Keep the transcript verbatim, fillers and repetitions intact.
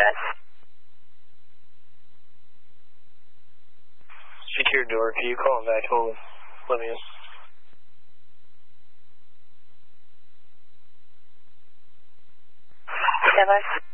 that. Secure door, can you call back home? Let me in. Stand by.